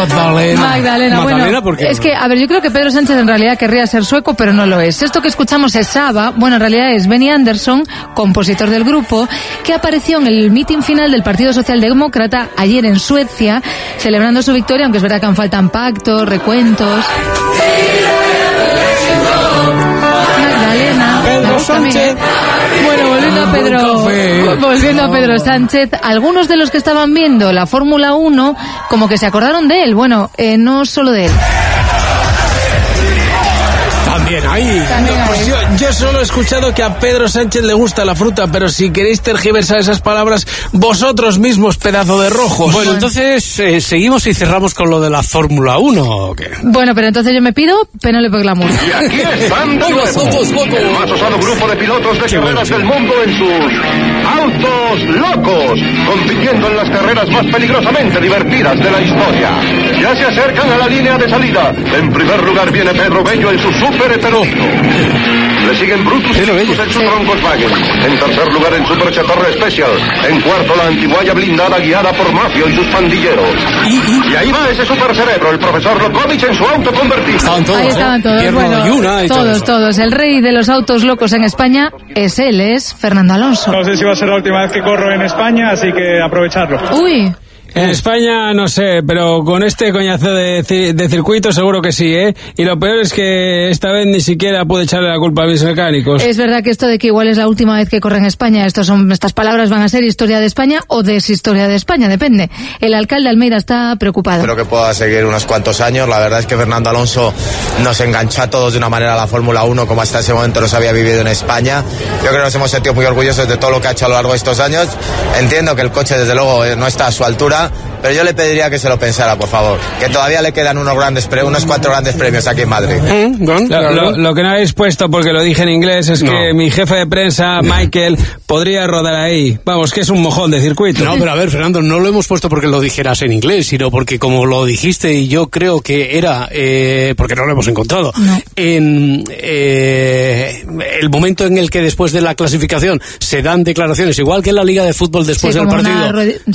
Magdalena, bueno, porque es que, a ver, yo creo que Pedro Sánchez en realidad querría ser sueco, pero no lo es. Esto que escuchamos es Saba, bueno, en realidad es Benny Andersson, compositor del grupo, que apareció en el mitin final del Partido Socialdemócrata ayer en Suecia, celebrando su victoria, aunque es verdad que aún faltan pactos, recuentos. Magdalena, Pedro Sánchez. Bueno, volviendo a Pedro Sánchez, algunos de los que estaban viendo la Fórmula 1 como que se acordaron de él. Bueno, no solo de él. También ahí. Pues yo solo he escuchado que a Pedro Sánchez le gusta la fruta, pero si queréis tergiversar esas palabras, vosotros mismos, pedazo de rojos. Bueno, entonces seguimos y cerramos con lo de la Fórmula 1, ¿o qué? Bueno, pero entonces yo me pido Penélope Glamour. Y aquí están de nuevo, el más osado grupo de pilotos de carreras del mundo en sus autos locos, compitiendo en las carreras más peligrosamente divertidas de la historia. Ya se acercan a la línea de salida. En primer lugar viene Pedro Bello en su Super Heterótico. Le siguen Brutus en su Volkswagen. En tercer lugar en Super Chatarra Special. En cuarto la antiguaya blindada guiada por Mafio y sus pandilleros. Y ahí va ese super cerebro, el profesor Lokovic en su auto convertido. Ahí estaban todos, bueno, todos. El rey de los autos locos en España es él, es Fernando Alonso. No sé si va a ser la última vez que corro en España, así que aprovecharlo. Uy. En España no sé, pero con este coñazo de circuito seguro que sí, ¿eh? Y lo peor es que esta vez ni siquiera pude echarle la culpa a mis mecánicos. Es verdad que esto de que igual es la última vez que corre en España, estas palabras van a ser historia de España o deshistoria de España, depende. El alcalde Almeida está preocupado. Creo que pueda seguir unos cuantos años. La verdad es que Fernando Alonso nos enganchó a todos de una manera a la Fórmula 1 como hasta ese momento no se había vivido en España. Yo creo que nos hemos sentido muy orgullosos de todo lo que ha hecho a lo largo de estos años. Entiendo que el coche desde luego no está a su altura, pero yo le pediría que se lo pensara, por favor, que todavía le quedan unos 4 grandes premios aquí en Madrid. Lo que no habéis puesto, porque lo dije en inglés, es que mi jefe de prensa, Michael, podría rodar ahí. Vamos, que es un mojón de circuito. No, pero a ver, Fernando, no lo hemos puesto porque lo dijeras en inglés, sino porque como lo dijiste, y yo creo que era, porque no lo hemos encontrado, en el momento en el que después de la clasificación se dan declaraciones, igual que en la Liga de Fútbol después del partido,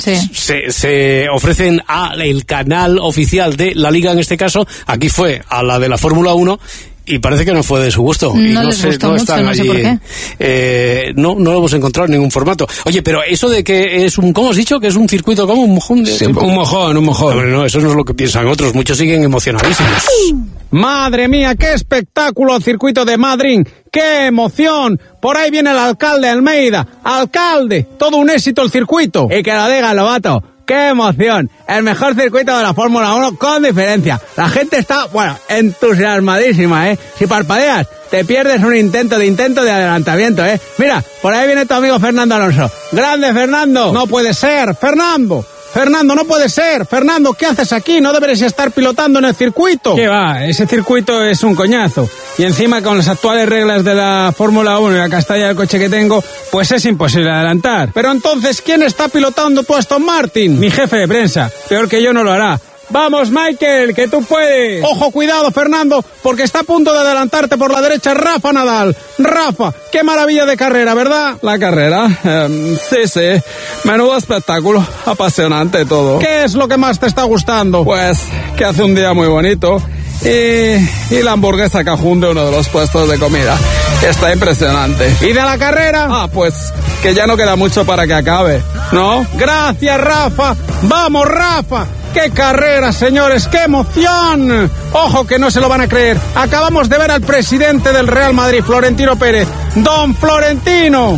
se ofrecen al canal oficial de la Liga, en este caso, aquí fue a la de la Fórmula 1, y parece que no fue de su gusto. Y no les gustó mucho, no sé por qué. No lo hemos encontrado en ningún formato. Oye, pero eso de que es un, ¿cómo has dicho? Que es un circuito como un mojón de... Sí, un mojón. No, eso no es lo que piensan otros. Muchos siguen emocionadísimos. ¡Madre mía, qué espectáculo el circuito de Madrid! ¡Qué emoción! Por ahí viene el alcalde Almeida. ¡Alcalde! Todo un éxito el circuito. Y que lo diga Lobato. ¡Qué emoción! El mejor circuito de la Fórmula 1 con diferencia. La gente está, entusiasmadísima, ¿eh? Si parpadeas, te pierdes un intento de adelantamiento, ¿eh? Mira, por ahí viene tu amigo Fernando Alonso. ¡Grande, Fernando! ¡No puede ser, Fernando! Fernando, no puede ser. Fernando, ¿qué haces aquí? No deberías estar pilotando en el circuito. ¿Qué va? Ese circuito es un coñazo. Y encima con las actuales reglas de la Fórmula 1 y la castalla del coche que tengo, pues es imposible adelantar. Pero entonces, ¿quién está pilotando tu Aston Martin? Mi jefe de prensa. Peor que yo no lo hará. ¡Vamos, Michael, que tú puedes! ¡Ojo, cuidado, Fernando, porque está a punto de adelantarte por la derecha Rafa Nadal! ¡Rafa, qué maravilla de carrera, ¿verdad? ¿La carrera? Sí. Menudo espectáculo. Apasionante todo. ¿Qué es lo que más te está gustando? Pues que hace un día muy bonito y la hamburguesa cajún de uno de los puestos de comida. Está impresionante. ¿Y de la carrera? Pues que ya no queda mucho para que acabe, ¿no? ¡Gracias, Rafa! ¡Vamos, Rafa! ¡Qué carrera, señores! ¡Qué emoción! ¡Ojo que no se lo van a creer! Acabamos de ver al presidente del Real Madrid, Florentino Pérez. ¡Don Florentino!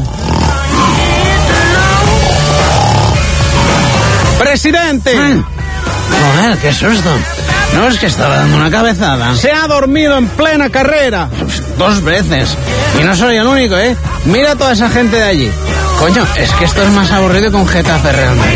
¡Presidente! Joder, qué susto. No, es que estaba dando una cabezada. Se ha dormido en plena carrera. 2 veces. Y no soy el único, ¿eh? Mira a toda esa gente de allí. Coño, es que esto es más aburrido que un Getafe Real Madrid.